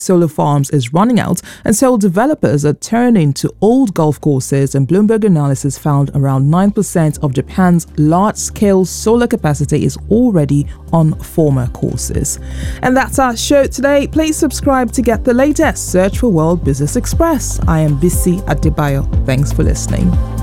solar farms is running out, and so developers are turning to old golf courses, and Bloomberg analysis found around 9% of Japan's large-scale solar capacity is already on former courses. And that's our show today. Please subscribe to get the latest. Search for World Business Express. I am Bisi Adebayo. Thanks for listening.